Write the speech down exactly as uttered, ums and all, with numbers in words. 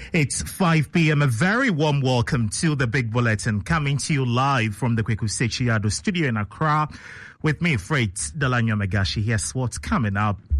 It's five p.m. A very warm welcome to the Big Bulletin, coming to you live from the Kweku Sechiado studio in Accra. With me, Freight Delanyo Megashi. Here's what's coming up